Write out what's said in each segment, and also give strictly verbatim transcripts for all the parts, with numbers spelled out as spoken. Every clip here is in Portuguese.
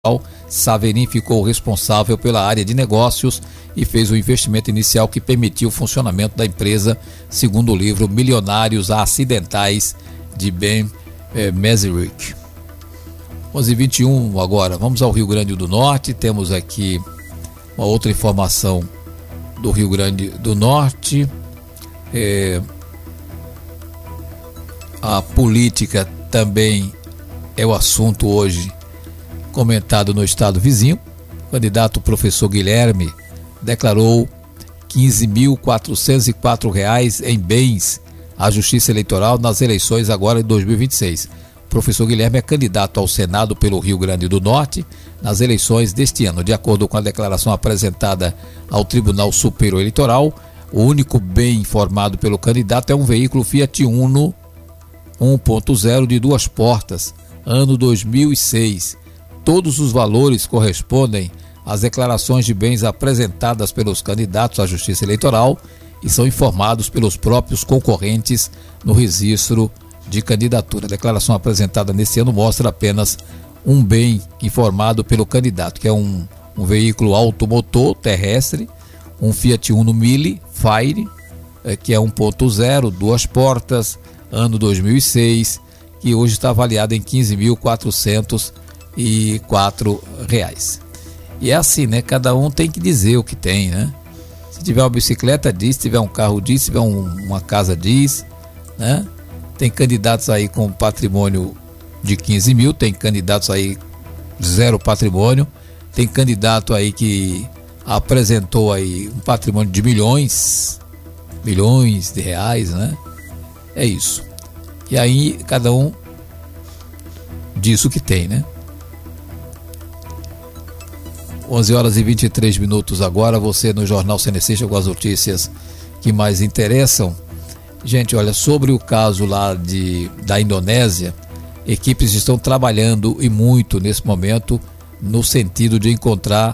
Saverin ficou responsável pela área de negócios e fez o investimento inicial que permitiu o funcionamento da empresa, segundo o livro Milionários Acidentais, de Ben eh, Mezrich. onze e vinte e um agora, vamos ao Rio Grande do Norte. Temos aqui uma outra informação do Rio Grande do Norte. É, a política também é o assunto hoje comentado no estado vizinho. O candidato professor Guilherme declarou quinze mil quatrocentos e quatro reais em bens à Justiça Eleitoral nas eleições agora de dois mil e vinte e seis. O professor Guilherme é candidato ao Senado pelo Rio Grande do Norte nas eleições deste ano. De acordo com a declaração apresentada ao Tribunal Superior Eleitoral, o único bem informado pelo candidato é um veículo Fiat Uno um ponto zero de duas portas, ano dois mil e seis. Todos os valores correspondem às declarações de bens apresentadas pelos candidatos à Justiça Eleitoral e são informados pelos próprios concorrentes no registro de candidatura. A declaração apresentada nesse ano mostra apenas um bem informado pelo candidato, que é um, um veículo automotor terrestre, um Fiat Uno Mille Fire, é, que é um ponto zero, duas portas, ano dois mil e seis, que hoje está avaliado em quinze mil quatrocentos e quatro reais. E é assim, né? Cada um tem que dizer o que tem, né? Se tiver uma bicicleta, diz. Se tiver um carro, diz. Se tiver um, uma casa, diz, né? Tem candidatos aí com patrimônio de quinze mil, tem candidatos aí zero patrimônio, tem candidato aí que apresentou aí um patrimônio de milhões, milhões de reais, né? É isso. E aí cada um diz o que tem, né? onze horas e vinte e três minutos agora, você no Jornal C N C com as notícias que mais interessam. Gente, olha, sobre o caso lá de, da Indonésia, equipes estão trabalhando e muito nesse momento no sentido de encontrar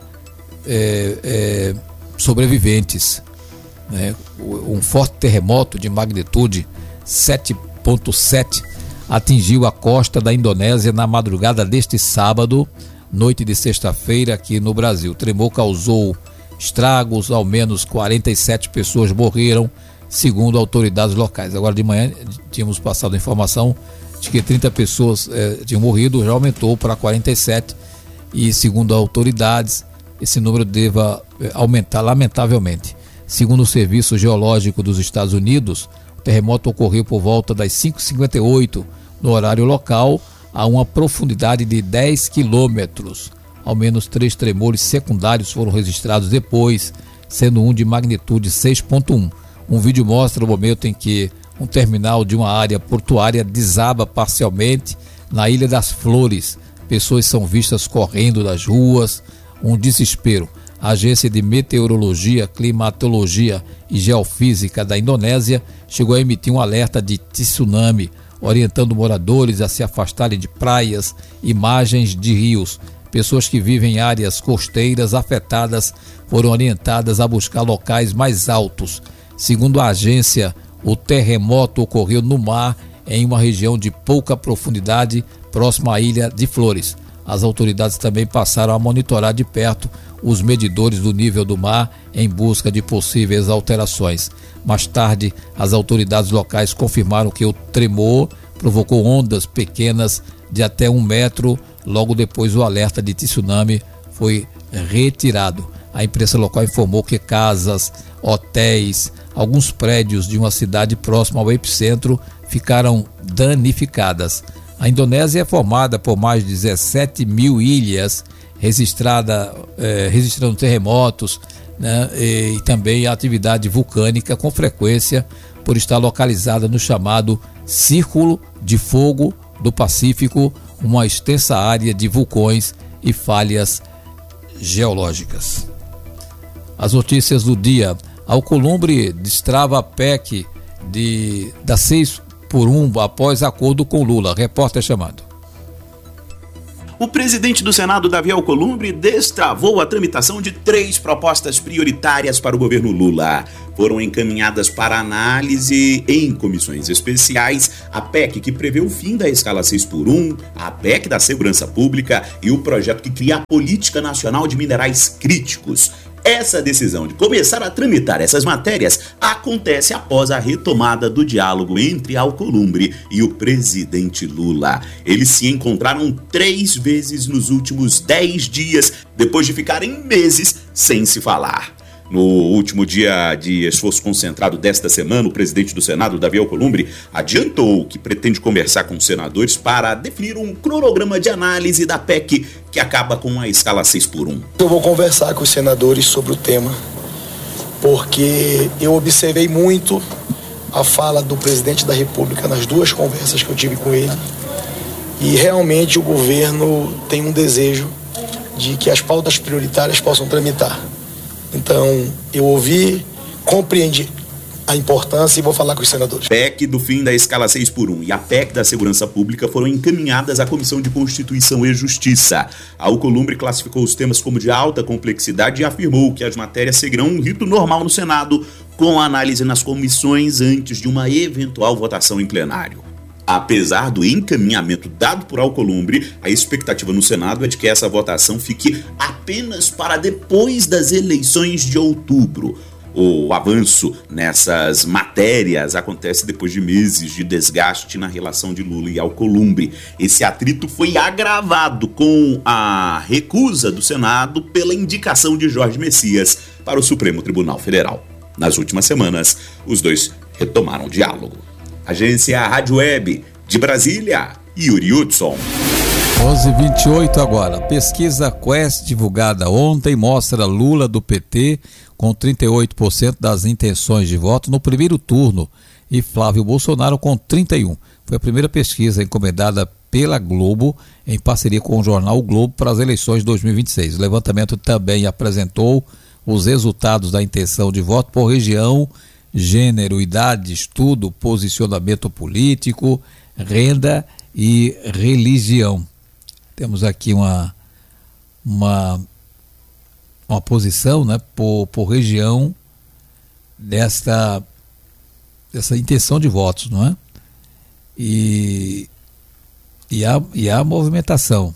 é, é, sobreviventes, né? Um forte terremoto de magnitude sete ponto sete atingiu a costa da Indonésia na madrugada deste sábado, noite de sexta-feira, aqui no Brasil. O tremor causou estragos, ao menos quarenta e sete pessoas morreram, segundo autoridades locais. Agora de manhã tínhamos passado a informação de que trinta pessoas eh, tinham morrido, já aumentou para quarenta e sete e, segundo autoridades, esse número deva eh, aumentar lamentavelmente. Segundo o Serviço Geológico dos Estados Unidos, o terremoto ocorreu por volta das cinco e cinquenta e oito no horário local, a uma profundidade de dez quilômetros. Ao menos três tremores secundários foram registrados depois, sendo um de magnitude seis ponto um. Um vídeo mostra o momento em que um terminal de uma área portuária desaba parcialmente na Ilha das Flores. Pessoas são vistas correndo das ruas, um desespero. A Agência de Meteorologia, Climatologia e Geofísica da Indonésia chegou a emitir um alerta de tsunami, orientando moradores a se afastarem de praias e margens de rios. Pessoas que vivem em áreas costeiras afetadas foram orientadas a buscar locais mais altos. Segundo a agência, o terremoto ocorreu no mar, em uma região de pouca profundidade, próxima à Ilha de Flores. As autoridades também passaram a monitorar de perto os medidores do nível do mar em busca de possíveis alterações. Mais tarde, as autoridades locais confirmaram que o tremor provocou ondas pequenas de até um metro. Logo depois, o alerta de tsunami foi retirado. A imprensa local informou que casas, hotéis, alguns prédios de uma cidade próxima ao epicentro ficaram danificadas. A Indonésia é formada por mais de dezessete mil ilhas, registrada, eh, registrando terremotos, né, e, e também a atividade vulcânica com frequência, por estar localizada no chamado Círculo de Fogo do Pacífico, uma extensa área de vulcões e falhas geológicas. As notícias do dia. Alcolumbre destrava a P E C de, da seis por um após acordo com Lula. Repórter chamado. O presidente do Senado, Davi Alcolumbre, destravou a tramitação de três propostas prioritárias para o governo Lula. Foram encaminhadas para análise em comissões especiais a P E C que prevê o fim da escala seis por um, a P E C da Segurança Pública e o projeto que cria a Política Nacional de Minerais Críticos. Essa decisão de começar a tramitar essas matérias acontece após a retomada do diálogo entre Alcolumbre e o presidente Lula. Eles se encontraram três vezes nos últimos dez dias, depois de ficarem meses sem se falar. No último dia de esforço concentrado desta semana, o presidente do Senado, Davi Alcolumbre, adiantou que pretende conversar com os senadores para definir um cronograma de análise da P E C que acaba com a escala seis por um. Eu vou conversar com os senadores sobre o tema, porque eu observei muito a fala do presidente da República nas duas conversas que eu tive com ele, e realmente o governo tem um desejo de que as pautas prioritárias possam tramitar. Então, eu ouvi, compreendi a importância e vou falar com os senadores. A P E C do fim da escala seis por um e a P E C da Segurança Pública foram encaminhadas à Comissão de Constituição e Justiça. Alcolumbre classificou os temas como de alta complexidade e afirmou que as matérias seguirão um rito normal no Senado, com análise nas comissões antes de uma eventual votação em plenário. Apesar do encaminhamento dado por Alcolumbre, a expectativa no Senado é de que essa votação fique apenas para depois das eleições de outubro. O avanço nessas matérias acontece depois de meses de desgaste na relação de Lula e Alcolumbre. Esse atrito foi agravado com a recusa do Senado pela indicação de Jorge Messias para o Supremo Tribunal Federal. Nas últimas semanas, os dois retomaram o diálogo. Agência Rádio Web de Brasília, Yuri Hudson. onze e vinte e oito agora. Pesquisa Quest divulgada ontem mostra Lula do P T com trinta e oito por cento das intenções de voto no primeiro turno e Flávio Bolsonaro com trinta e um por cento. Foi a primeira pesquisa encomendada pela Globo em parceria com o jornal o Globo para as eleições de dois mil e vinte e seis. O levantamento também apresentou os resultados da intenção de voto por região, gênero, idade, estudo, posicionamento político, renda e religião. Temos aqui uma, uma, uma posição, né, por, por região desta, dessa intenção de votos, não é? E, e, a, e a movimentação.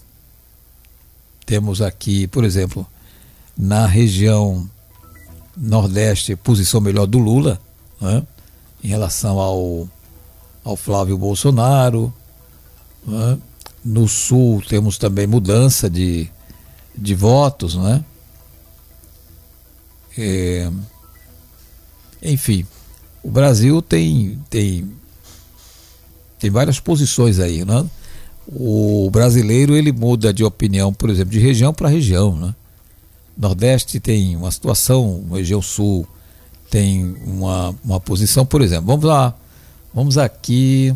Temos aqui, por exemplo, na região Nordeste, posição melhor do Lula, né, em relação ao, ao Flávio Bolsonaro, né? No Sul temos também mudança de, de votos, né? É, enfim, o Brasil tem, tem, tem várias posições aí, né? O brasileiro ele muda de opinião, por exemplo, de região para região, né? Nordeste tem uma situação, região Sul tem uma, uma posição, por exemplo, vamos lá, vamos aqui,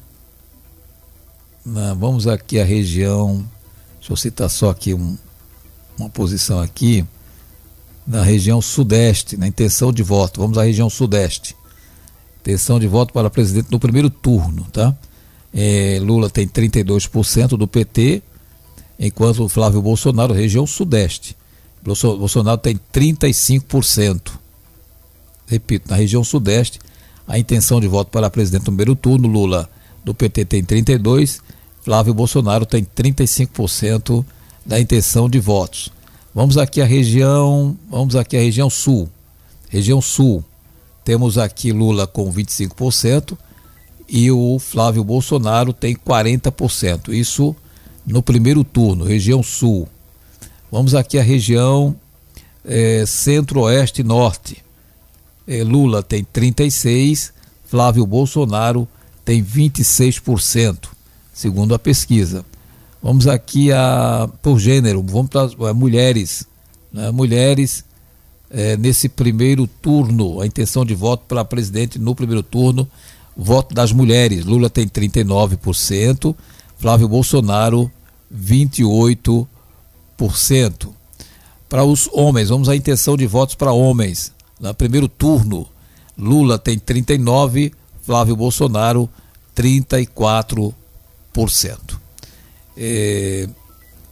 na, vamos aqui a região, deixa eu citar só aqui um, uma posição aqui, na região Sudeste, na intenção de voto, vamos à região Sudeste, intenção de voto para presidente no primeiro turno, tá? É, Lula tem trinta e dois por cento do P T, enquanto o Flávio Bolsonaro, região Sudeste, Bolsonaro tem trinta e cinco por cento. Repito, na região Sudeste, a intenção de voto para presidente no primeiro turno, Lula do P T tem trinta e dois por cento, Flávio Bolsonaro tem trinta e cinco por cento da intenção de votos. Vamos aqui à região, vamos aqui à região Sul. Região Sul, temos aqui Lula com vinte e cinco por cento e o Flávio Bolsonaro tem quarenta por cento. Isso no primeiro turno, região Sul. Vamos aqui à região é, Centro-Oeste e Norte. É, Lula tem trinta e seis por cento, Flávio Bolsonaro tem vinte e seis por cento, segundo a pesquisa. Vamos aqui a, por gênero, vamos para é, mulheres. Né? Mulheres, é, nesse primeiro turno, a intenção de voto para presidente no primeiro turno, voto das mulheres. Lula tem trinta e nove por cento, Flávio Bolsonaro vinte e oito por cento. Para os homens, vamos à intenção de votos para homens. No primeiro turno, Lula tem trinta e nove por cento, Flávio Bolsonaro trinta e quatro por cento. É,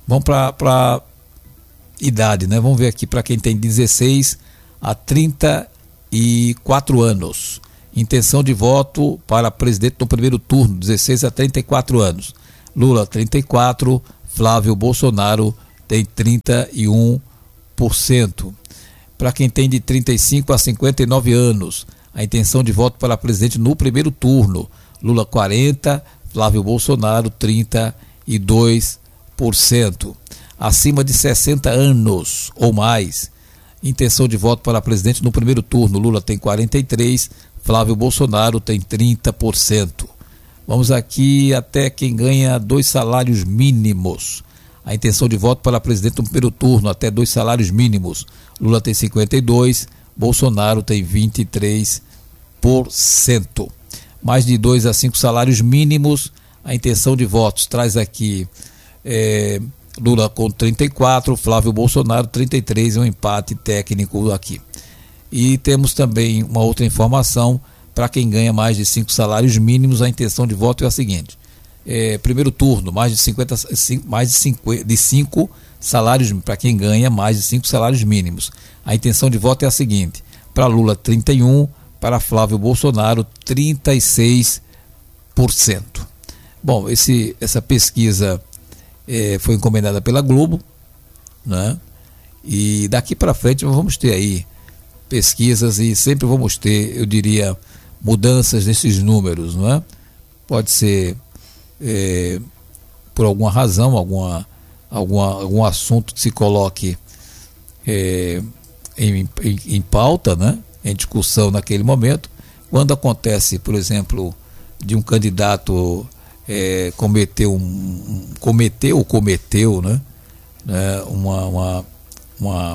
Vamos para idade, né? Vamos ver aqui para quem tem dezesseis a trinta e quatro anos. Intenção de voto para presidente no primeiro turno, dezesseis a trinta e quatro anos. Lula, trinta e quatro, Flávio Bolsonaro tem trinta e um por cento. Para quem tem de trinta e cinco a cinquenta e nove anos, a intenção de voto para presidente no primeiro turno, Lula quarenta, Flávio Bolsonaro trinta e dois por cento. Acima de sessenta anos ou mais, intenção de voto para presidente no primeiro turno, Lula tem quarenta e três, Flávio Bolsonaro tem trinta por cento. Vamos aqui até quem ganha dois salários mínimos. A intenção de voto para presidente no primeiro turno, até dois salários mínimos. Lula tem cinquenta e dois, Bolsonaro tem vinte e três por cento. Mais de dois a cinco salários mínimos, a intenção de votos traz aqui é, Lula com trinta e quatro, Flávio Bolsonaro trinta e três, um empate técnico aqui. E temos também uma outra informação, para quem ganha mais de cinco salários mínimos, a intenção de voto é a seguinte. É, primeiro turno, mais de cinquenta, mais de cinco, de cinco salários, para quem ganha mais de cinco salários mínimos. A intenção de voto é a seguinte: para Lula trinta e um, para Flávio Bolsonaro trinta e seis por cento. Bom, esse, essa pesquisa é, foi encomendada pela Globo, né? E daqui para frente vamos ter aí pesquisas e sempre vamos ter, eu diria, mudanças nesses números, não é? Pode ser É, por alguma razão, alguma, alguma, algum assunto que se coloque é, em, em, em pauta, né? Em discussão naquele momento. Quando acontece, por exemplo, de um candidato é, cometer um, um cometeu ou cometeu, né? né? Uma, uma, uma,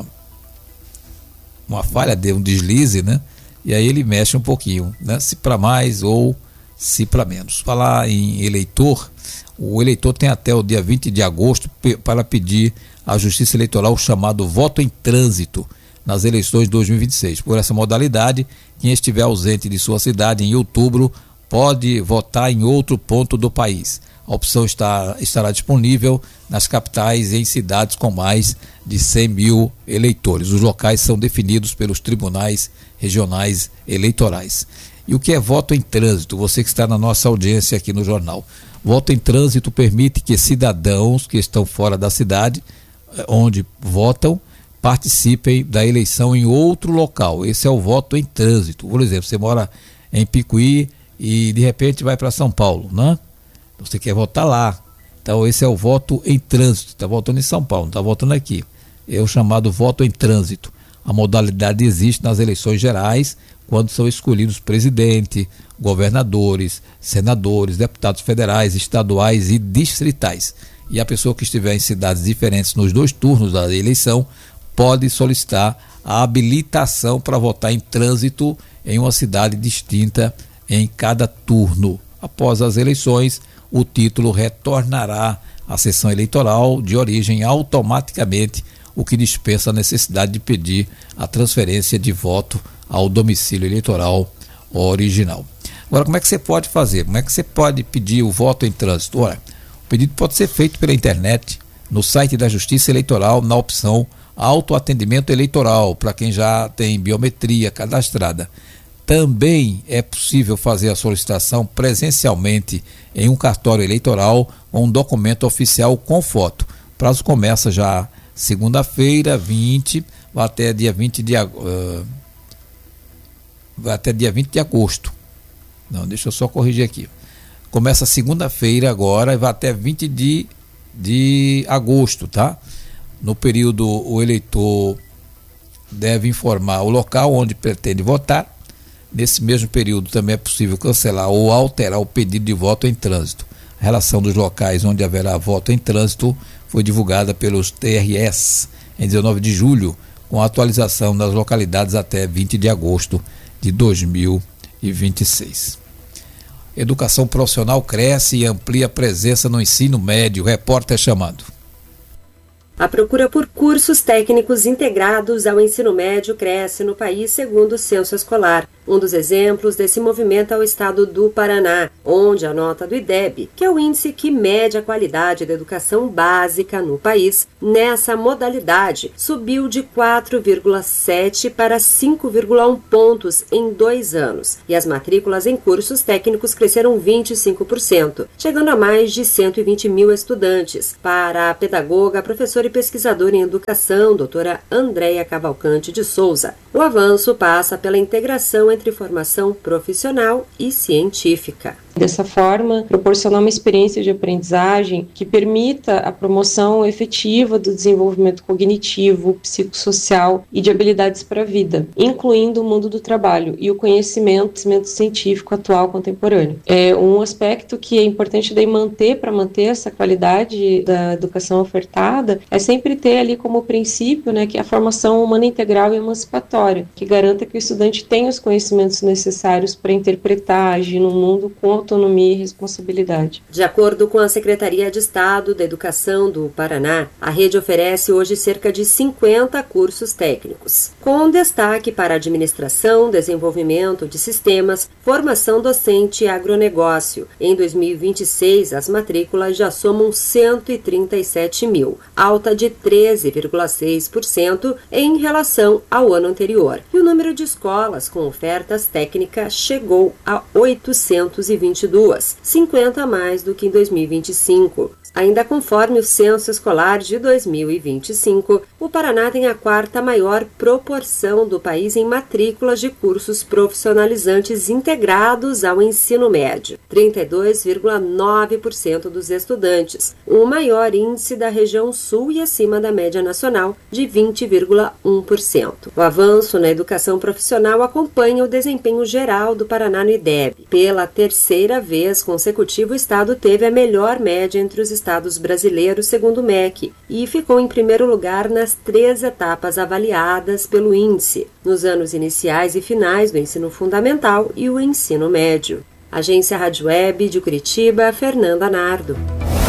uma falha, de um deslize, né? E aí ele mexe um pouquinho, né? Se para mais ou se para menos. Falar em eleitor, o eleitor tem até o dia vinte de agosto para pedir à Justiça Eleitoral o chamado voto em trânsito nas eleições de dois mil e vinte e seis. Por essa modalidade, quem estiver ausente de sua cidade em outubro pode votar em outro ponto do país. A opção está, estará disponível nas capitais e em cidades com mais de cem mil eleitores. Os locais são definidos pelos tribunais regionais eleitorais. E o que é voto em trânsito? Você que está na nossa audiência aqui no jornal. Voto em trânsito permite que cidadãos que estão fora da cidade, onde votam, participem da eleição em outro local. Esse é o voto em trânsito. Por exemplo, você mora em Picuí e de repente vai para São Paulo, né? Você quer votar lá. Então esse é o voto em trânsito. Está votando em São Paulo, não está votando aqui. É o chamado voto em trânsito. A modalidade existe nas eleições gerais, quando são escolhidos presidente, governadores, senadores, deputados federais, estaduais e distritais. E a pessoa que estiver em cidades diferentes nos dois turnos da eleição pode solicitar a habilitação para votar em trânsito em uma cidade distinta em cada turno. Após as eleições, o título retornará à sessão eleitoral de origem automaticamente, o que dispensa a necessidade de pedir a transferência de voto ao domicílio eleitoral original. Agora, como é que você pode fazer? Como é que você pode pedir o voto em trânsito? Olha, o pedido pode ser feito pela internet, no site da Justiça Eleitoral, na opção autoatendimento eleitoral, para quem já tem biometria cadastrada. Também é possível fazer a solicitação presencialmente em um cartório eleitoral com um documento oficial com foto. O prazo começa já segunda-feira, vinte, vai até dia vinte de uh, vai até dia vinte de agosto. Não, deixa eu só corrigir aqui. Começa segunda-feira agora e vai até vinte de, de agosto, tá? No período, o eleitor deve informar o local onde pretende votar. Nesse mesmo período também é possível cancelar ou alterar o pedido de voto em trânsito. A relação dos locais onde haverá voto em trânsito foi divulgada pelos T R S em dezenove de julho, com a atualização das localidades até vinte de agosto de dois mil e vinte e seis. Educação profissional cresce e amplia a presença no ensino médio. Repórter chamado. A procura por cursos técnicos integrados ao ensino médio cresce no país, segundo o Censo Escolar. Um dos exemplos desse movimento é o estado do Paraná, onde a nota do IDEB, que é o índice que mede a qualidade da educação básica no país, nessa modalidade, subiu de quatro vírgula sete para cinco vírgula um pontos em dois anos, e as matrículas em cursos técnicos cresceram vinte e cinco por cento, chegando a mais de cento e vinte mil estudantes. Para a pedagoga, professora e pesquisadora em educação, doutora Andréia Cavalcante de Souza, o avanço passa pela integração entre formação profissional e científica. Dessa forma, proporcionar uma experiência de aprendizagem que permita a promoção efetiva do desenvolvimento cognitivo, psicossocial e de habilidades para a vida, incluindo o mundo do trabalho e o conhecimento, conhecimento científico atual contemporâneo. É um aspecto que é importante daí manter, para manter essa qualidade da educação ofertada, é sempre ter ali como princípio, né, que é a formação humana integral e emancipatória, que garanta que o estudante tenha os conhecimentos necessários para interpretar, agir no mundo com autonomia e responsabilidade. De acordo com a Secretaria de Estado da Educação do Paraná, a rede oferece hoje cerca de cinquenta cursos técnicos, com destaque para administração, desenvolvimento de sistemas, formação docente e agronegócio. Em dois mil e vinte e seis, as matrículas já somam cento e trinta e sete mil, alta de treze vírgula seis por cento em relação ao ano anterior. E o número de escolas com ofertas técnicas chegou a oitocentos e vinte e duas, cinquenta a mais do que em dois mil e vinte e cinco. Ainda conforme o Censo Escolar de dois mil e vinte e cinco, o Paraná tem a quarta maior proporção do país em matrículas de cursos profissionalizantes integrados ao ensino médio, trinta e dois vírgula nove por cento dos estudantes, o maior índice da região sul e acima da média nacional, de vinte vírgula um por cento. O avanço na educação profissional acompanha o desempenho geral do Paraná no IDEB. Pela terceira vez consecutiva, o estado teve a melhor média entre os estados brasileiros, segundo o M E C, e ficou em primeiro lugar nas três etapas avaliadas pelo índice, nos anos iniciais e finais do ensino fundamental e o ensino médio. Agência Rádio Web de Curitiba, Fernanda Nardo.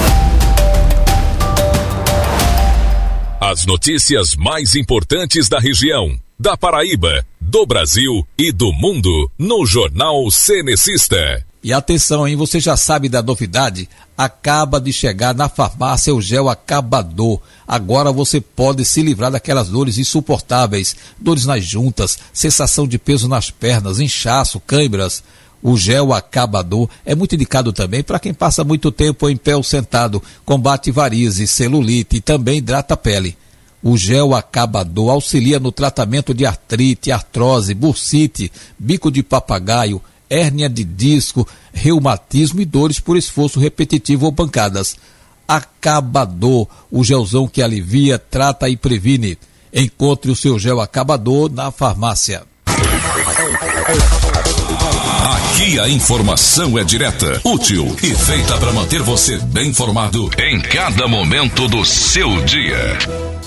As notícias mais importantes da região, da Paraíba, do Brasil e do mundo, no Jornal Cenecista. E atenção, hein? Você já sabe da novidade? Acaba de chegar na farmácia o gel acabador. Agora você pode se livrar daquelas dores insuportáveis, dores nas juntas, sensação de peso nas pernas, inchaço, câimbras. O gel acabador é muito indicado também para quem passa muito tempo em pé ou sentado, combate varizes, celulite e também hidrata a pele. O gel acabador auxilia no tratamento de artrite, artrose, bursite, bico de papagaio, hérnia de disco, reumatismo e dores por esforço repetitivo ou pancadas. Acabador, o gelzão que alivia, trata e previne. Encontre o seu gel acabador na farmácia. Aqui a informação é direta, útil e feita para manter você bem informado em cada momento do seu dia.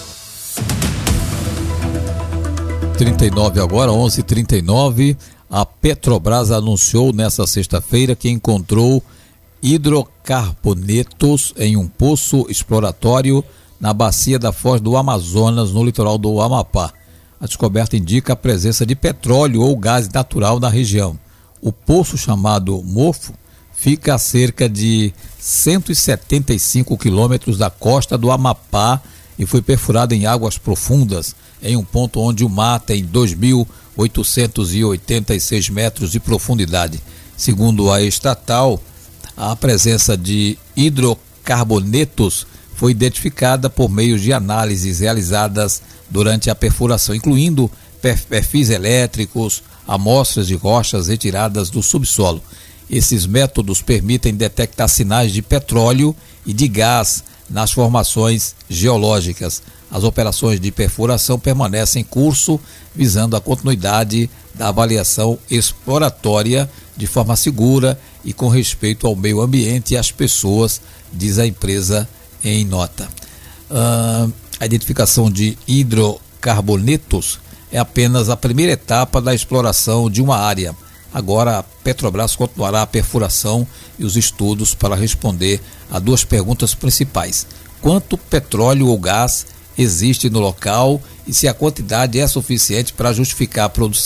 trinta e nove agora, onze e trinta e nove. A Petrobras anunciou nesta sexta-feira que encontrou hidrocarbonetos em um poço exploratório na bacia da Foz do Amazonas, no litoral do Amapá. A descoberta indica a presença de petróleo ou gás natural na região. O poço, chamado Mofo, fica a cerca de cento e setenta e cinco quilômetros da costa do Amapá e foi perfurado em águas profundas, em um ponto onde o mar tem dois mil oitocentos e oitenta e seis metros de profundidade. Segundo a estatal, a presença de hidrocarbonetos foi identificada por meio de análises realizadas durante a perfuração, incluindo perfis elétricos, amostras de rochas retiradas do subsolo. Esses métodos permitem detectar sinais de petróleo e de gás nas formações geológicas. As operações de perfuração permanecem em curso, visando a continuidade da avaliação exploratória de forma segura e com respeito ao meio ambiente e às pessoas, diz a empresa em nota. Uh, a identificação de hidrocarbonetos é apenas a primeira etapa da exploração de uma área. Agora a Petrobras continuará a perfuração e os estudos para responder a duas perguntas principais: quanto petróleo ou gás existe no local e se a quantidade é suficiente para justificar a produção.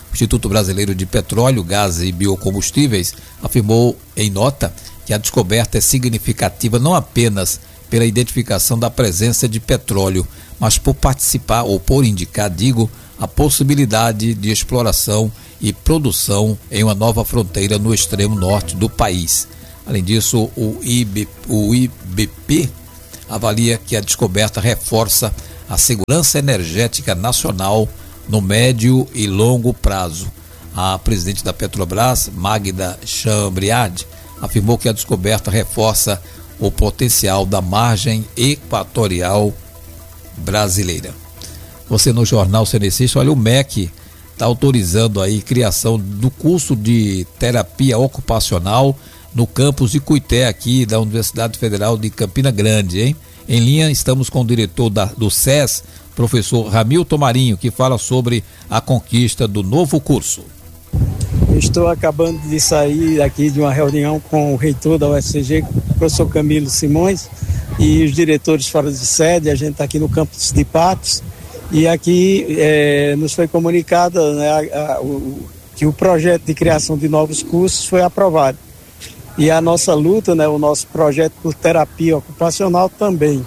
O Instituto Brasileiro de Petróleo, Gás e Biocombustíveis afirmou em nota que a descoberta é significativa não apenas pela identificação da presença de petróleo, mas por participar ou por indicar, digo, a possibilidade de exploração e produção em uma nova fronteira no extremo norte do país. Além disso, o I B, o I B P avalia que a descoberta reforça a segurança energética nacional no médio e longo prazo. A presidente da Petrobras, Magda Chambriard, afirmou que a descoberta reforça o potencial da margem equatorial brasileira. Você no Jornal Cenecista, olha, o M E C está autorizando aí criação do curso de terapia ocupacional no campus de Cuité, aqui da Universidade Federal de Campina Grande, hein? Em linha estamos com o diretor da, do S E S, professor Hamilton Marinho, que fala sobre a conquista do novo curso. Estou acabando de sair aqui de uma reunião com o reitor da U F C G, o professor Camilo Simões, e os diretores fora de sede. A gente está aqui no campus de Patos, e aqui é, nos foi comunicado, né, a, a, o, que o projeto de criação de novos cursos foi aprovado. E a nossa luta, né, o nosso projeto por terapia ocupacional também.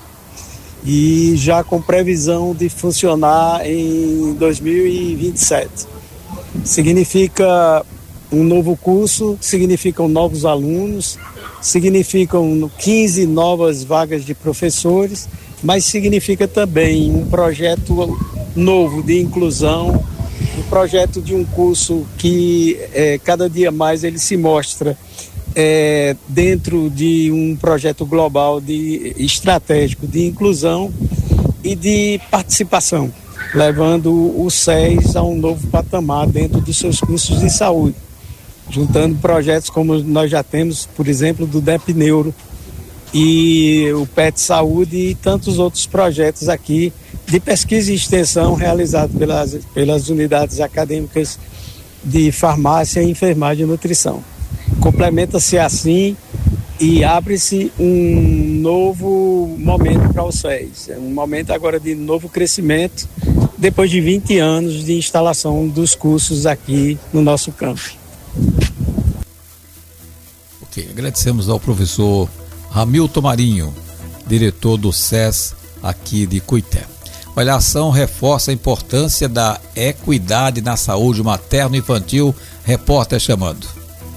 E já com previsão de funcionar em dois mil e vinte e sete. Significa um novo curso, significam novos alunos, significam quinze novas vagas de professores, mas significa também um projeto novo de inclusão, um projeto de um curso que é, cada dia mais ele se mostra é, dentro de um projeto global de, estratégico de inclusão e de participação, levando o S E S a um novo patamar dentro dos seus cursos de saúde, juntando projetos como nós já temos, por exemplo, do D E P Neuro e o P E T Saúde e tantos outros projetos aqui de pesquisa e extensão realizados pelas, pelas unidades acadêmicas de farmácia, enfermagem e nutrição. Complementa-se assim e abre-se um novo momento para o S E S, um momento agora de novo crescimento, depois de vinte anos de instalação dos cursos aqui no nosso campo. Ok, agradecemos ao professor Hamilton Marinho, diretor do S E S aqui de Cuité. Olha, a ação reforça a importância da equidade na saúde materno-infantil, repórter chamando.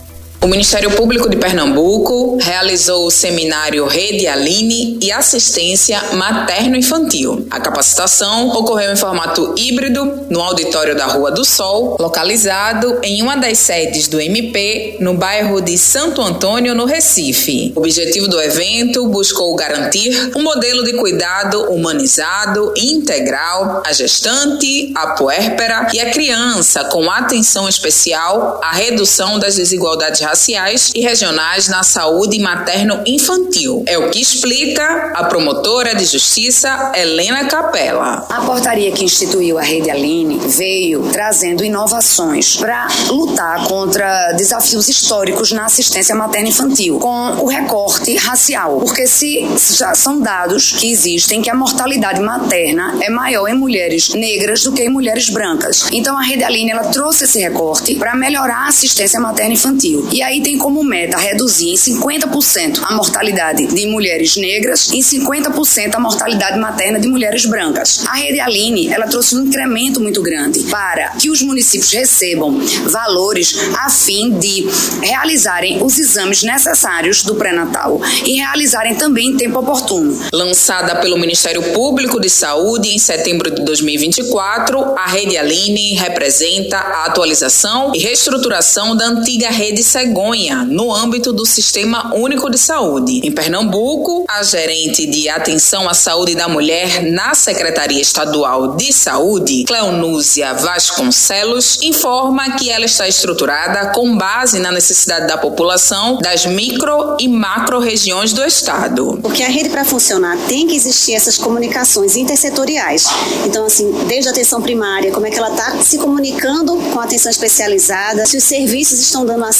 O Ministério Público de Pernambuco realizou o seminário Rede Aline e Assistência Materno-Infantil. A capacitação ocorreu em formato híbrido no auditório da Rua do Sol, localizado em uma das sedes do M P, no bairro de Santo Antônio, no Recife. O objetivo do evento buscou garantir um modelo de cuidado humanizado e integral à gestante, à puérpera e à criança, com atenção especial à redução das desigualdades raciais raciais e regionais na saúde materno-infantil. É o que explica a promotora de justiça Helena Capella. A portaria que instituiu a Rede Aline veio trazendo inovações para lutar contra desafios históricos na assistência materno-infantil, com o recorte racial, porque se já são dados que existem que a mortalidade materna é maior em mulheres negras do que em mulheres brancas. Então a Rede Aline ela trouxe esse recorte para melhorar a assistência materno-infantil. E aí tem como meta reduzir em cinquenta por cento a mortalidade de mulheres negras e em cinquenta por cento a mortalidade materna de mulheres brancas. A Rede Aline, ela trouxe um incremento muito grande para que os municípios recebam valores a fim de realizarem os exames necessários do pré-natal e realizarem também em tempo oportuno. Lançada pelo Ministério Público de Saúde em setembro de dois mil e vinte e quatro, a Rede Aline representa a atualização e reestruturação da antiga Rede Cegonha, no âmbito do Sistema Único de Saúde. Em Pernambuco, a gerente de Atenção à Saúde da Mulher na Secretaria Estadual de Saúde, Cleonúzia Vasconcelos, informa que ela está estruturada com base na necessidade da população das micro e macro regiões do estado. Porque a rede, para funcionar, tem que existir essas comunicações intersetoriais. Então, assim, desde a atenção primária, como é que ela está se comunicando com a atenção especializada, se os serviços estão dando acesso, estão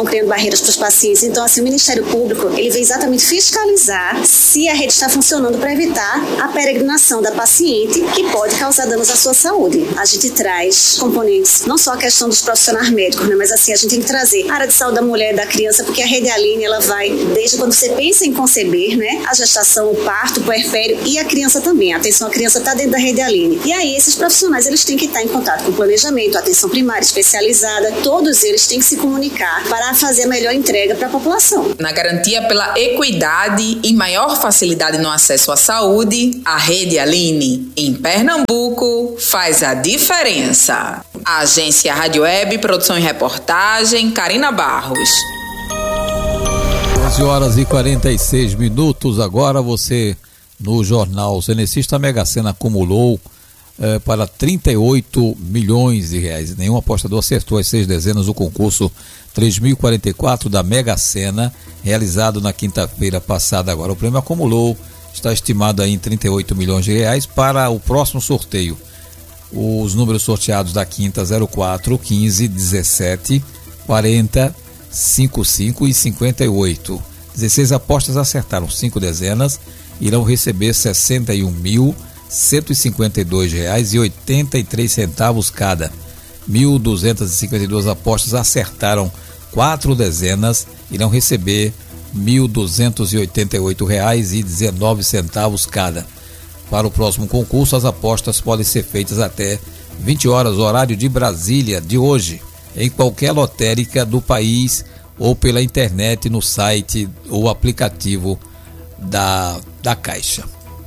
estão criando barreiras para os pacientes. Então, assim, o Ministério Público, ele vem exatamente fiscalizar se a rede está funcionando para evitar a peregrinação da paciente, que pode causar danos à sua saúde. A gente traz componentes, não só a questão dos profissionais médicos, né, mas assim, a gente tem que trazer a área de saúde da mulher e da criança, porque a Rede Aline, ela vai desde quando você pensa em conceber, né, a gestação, o parto, o puerpério e a criança também. Atenção, a criança está dentro da Rede Aline. E aí, esses profissionais, eles têm que estar em contato com o planejamento, a atenção primária, especializada, todos eles têm que se comunicar para fazer a melhor entrega para a população. Na garantia pela equidade e maior facilidade no acesso à saúde, a Rede Aline, em Pernambuco, faz a diferença. A agência Rádio Web, produção e reportagem, Karina Barros. onze horas e quarenta e seis minutos. Agora você, no Jornal Cenecista, a Mega Sena acumulou eh, para trinta e oito milhões de reais. Nenhum apostador acertou as seis dezenas do concurso três mil e quarenta e quatro da Mega Sena, realizado na quinta-feira passada. Agora o prêmio acumulou, está estimado aí em trinta e oito milhões de reais para o próximo sorteio. Os números sorteados da quinta: zero quatro, quinze, dezessete, quarenta, cinquenta e cinco e cinquenta e oito. dezesseis apostas acertaram cinco dezenas, irão receber sessenta e um mil, cento e cinquenta e dois reais e oitenta e três centavos cada. mil duzentas e cinquenta e duas apostas acertaram quatro dezenas, irão receber mil duzentos e oitenta e oito reais e dezenove centavos cada. Para o próximo concurso, as apostas podem ser feitas até vinte horas, horário de Brasília, de hoje, em qualquer lotérica do país ou pela internet no site ou aplicativo da, da Caixa.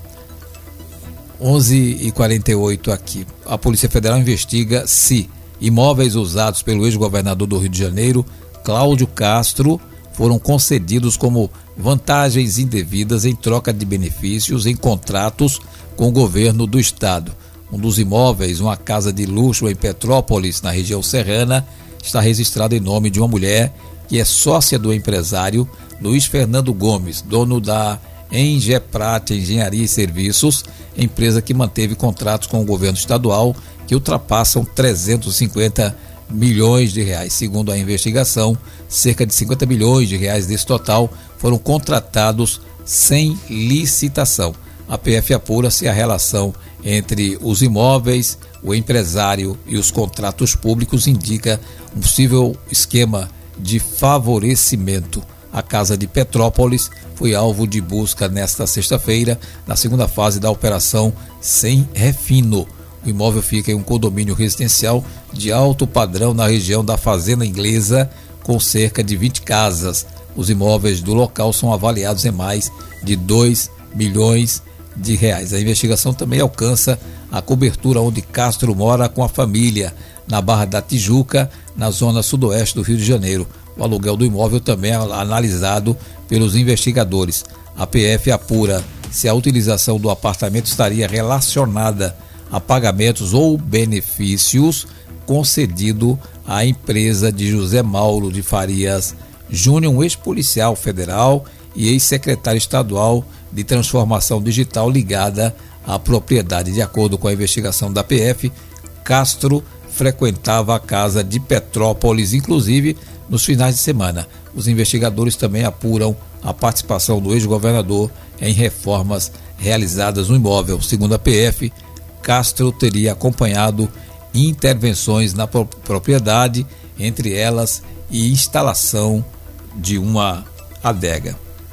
onze e quarenta e oito aqui. A Polícia Federal investiga se imóveis usados pelo ex-governador do Rio de Janeiro, Cláudio Castro, foram concedidos como vantagens indevidas em troca de benefícios em contratos com o governo do estado. Um dos imóveis, uma casa de luxo em Petrópolis, na região serrana, está registrado em nome de uma mulher que é sócia do empresário Luiz Fernando Gomes, dono da Engeprat Engenharia e Serviços, empresa que manteve contratos com o governo estadual que ultrapassam trezentos e cinquenta milhões de reais. Segundo a investigação, cerca de cinquenta milhões de reais desse total foram contratados sem licitação. A P F apura se a relação entre os imóveis, o empresário e os contratos públicos indica um possível esquema de favorecimento. A casa de Petrópolis foi alvo de busca nesta sexta-feira, na segunda fase da operação Sem Refino. O imóvel fica em um condomínio residencial de alto padrão na região da Fazenda Inglesa, com cerca de vinte casas. Os imóveis do local são avaliados em mais de dois milhões de reais. A investigação também alcança a cobertura onde Castro mora com a família, na Barra da Tijuca, na zona sudoeste do Rio de Janeiro. O aluguel do imóvel também é analisado pelos investigadores. A P F apura se a utilização do apartamento estaria relacionada a pagamentos ou benefícios concedido à empresa de José Mauro de Farias Júnior, um ex-policial federal e ex-secretário estadual de transformação digital ligada à propriedade. De acordo com a investigação da P F, Castro frequentava a casa de Petrópolis, inclusive nos finais de semana. Os investigadores também apuram a participação do ex-governador em reformas realizadas no imóvel. Segundo a P F, Castro teria acompanhado intervenções na propriedade, entre elas e instalação de uma adega.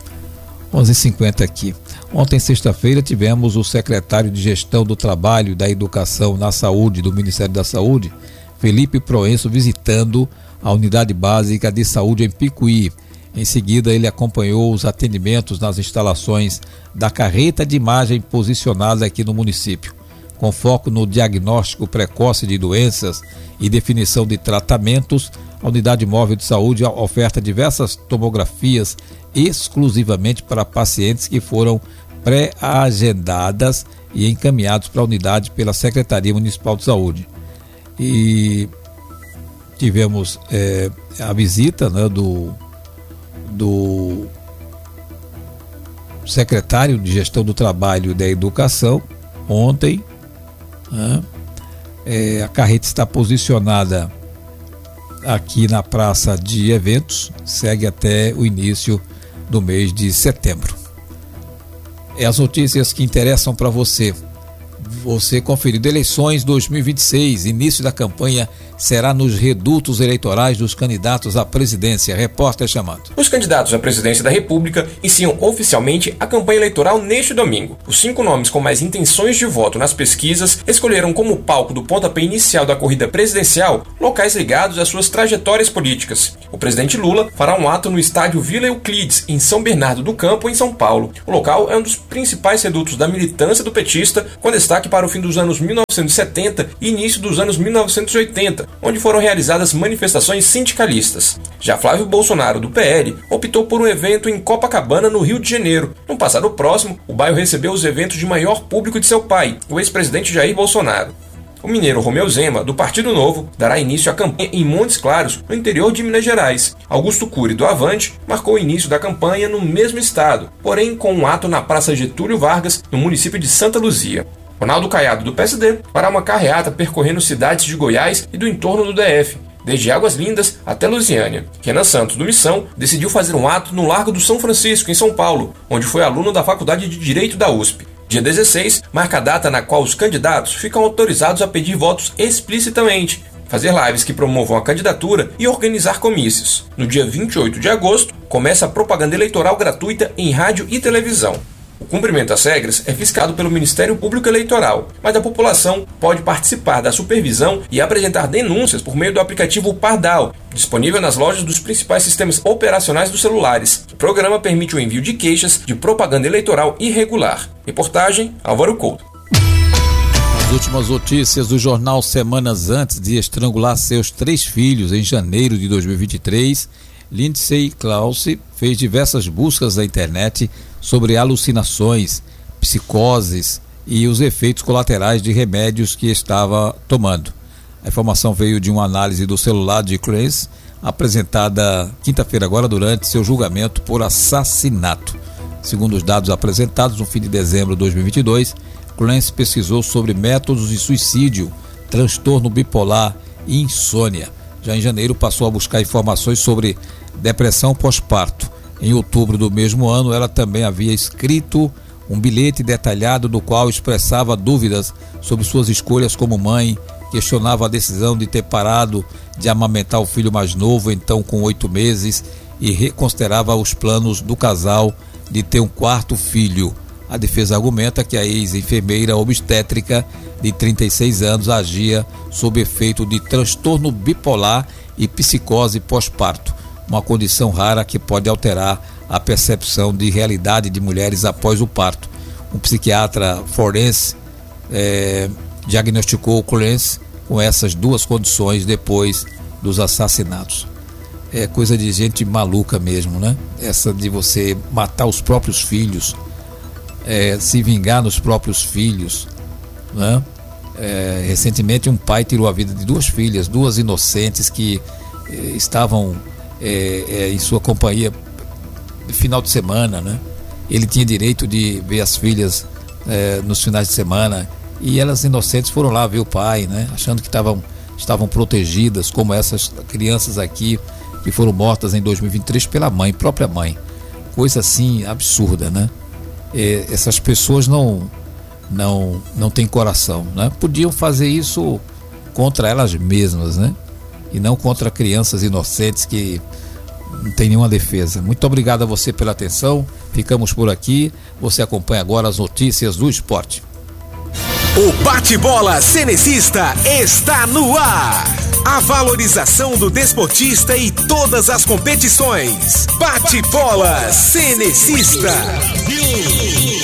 onze e cinquenta aqui. Ontem, sexta-feira, tivemos o secretário de Gestão do Trabalho e da Educação na Saúde do Ministério da Saúde, Felipe Proenço, visitando a Unidade Básica de Saúde em Picuí. Em seguida, ele acompanhou os atendimentos nas instalações da carreta de imagem posicionada aqui no município. Com foco no diagnóstico precoce de doenças e definição de tratamentos, a Unidade Móvel de Saúde oferta diversas tomografias exclusivamente para pacientes que foram pré-agendadas e encaminhados para a unidade pela Secretaria Municipal de Saúde. E tivemos é, a visita, né, do, do secretário de Gestão do Trabalho e da Educação ontem. Né? É, a carreta está posicionada aqui na praça de eventos, segue até o início do mês de setembro. É as notícias que interessam para você. Você conferido. Eleições dois mil e vinte e seis, início da campanha será nos redutos eleitorais dos candidatos à presidência. Repórter chamando. Os candidatos à presidência da República iniciam oficialmente a campanha eleitoral neste domingo. Os cinco nomes com mais intenções de voto nas pesquisas escolheram como palco do pontapé inicial da corrida presidencial locais ligados às suas trajetórias políticas. O presidente Lula fará um ato no estádio Vila Euclides, em São Bernardo do Campo, em São Paulo. O local é um dos principais redutos da militância do petista, com destaque para o fim dos anos mil novecentos e setenta e início dos anos mil novecentos e oitenta, onde foram realizadas manifestações sindicalistas. Já Flávio Bolsonaro, do P L, optou por um evento em Copacabana, no Rio de Janeiro. No passado próximo, o bairro recebeu os eventos de maior público de seu pai, o ex-presidente Jair Bolsonaro. O mineiro Romeu Zema, do Partido Novo, dará início à campanha em Montes Claros, no interior de Minas Gerais. Augusto Cury, do Avante, marcou o início da campanha no mesmo estado, porém com um ato na Praça Getúlio Vargas, no município de Santa Luzia. Ronaldo Caiado, do P S D, fará uma carreata percorrendo cidades de Goiás e do entorno do D F, desde Águas Lindas até Lusiânia. Renan Santos, do Missão, decidiu fazer um ato no Largo do São Francisco, em São Paulo, onde foi aluno da Faculdade de Direito da U S P. Dia dezesseis marca a data na qual os candidatos ficam autorizados a pedir votos explicitamente, fazer lives que promovam a candidatura e organizar comícios. No dia vinte e oito de agosto, começa a propaganda eleitoral gratuita em rádio e televisão. O cumprimento às regras é fiscado pelo Ministério Público Eleitoral, mas a população pode participar da supervisão e apresentar denúncias por meio do aplicativo Pardal, disponível nas lojas dos principais sistemas operacionais dos celulares. O programa permite o envio de queixas de propaganda eleitoral irregular. Reportagem Álvaro Couto. As últimas notícias do jornal: semanas antes de estrangular seus três filhos em janeiro de dois mil e vinte e três, Lindsay Claus fez diversas buscas na internet sobre alucinações, psicoses e os efeitos colaterais de remédios que estava tomando. A informação veio de uma análise do celular de Clancy, apresentada quinta-feira agora durante seu julgamento por assassinato. Segundo os dados apresentados no fim de dezembro de dois mil e vinte e dois, Clancy pesquisou sobre métodos de suicídio, transtorno bipolar e insônia. Já em janeiro passou a buscar informações sobre depressão pós-parto. Em outubro do mesmo ano, ela também havia escrito um bilhete detalhado no qual expressava dúvidas sobre suas escolhas como mãe, questionava a decisão de ter parado de amamentar o filho mais novo, então com oito meses, e reconsiderava os planos do casal de ter um quarto filho. A defesa argumenta que a ex-enfermeira obstétrica de trinta e seis anos agia sob efeito de transtorno bipolar e psicose pós-parto, uma condição rara que pode alterar a percepção de realidade de mulheres após o parto. Um psiquiatra forense é, diagnosticou Clancy com essas duas condições depois dos assassinatos. É coisa de gente maluca mesmo, né? Essa de você matar os próprios filhos, é, se vingar nos próprios filhos, né? É, recentemente um pai tirou a vida de duas filhas, duas inocentes que é, estavam É, é, em sua companhia no final de semana, né? Ele tinha direito de ver as filhas é, nos finais de semana, e elas inocentes foram lá ver o pai, né? Achando que tavam, estavam protegidas, como essas crianças aqui que foram mortas em dois mil e vinte e três pela mãe, própria mãe. Coisa assim absurda, né? É, essas pessoas não, não, não têm coração, né? Podiam fazer isso contra elas mesmas, né? E não contra crianças inocentes que não tem nenhuma defesa. Muito obrigado a você pela atenção. Ficamos por aqui. Você acompanha agora as notícias do esporte. O bate-bola cenecista está no ar. A valorização do desportista e todas as competições. Bate-bola cenecista.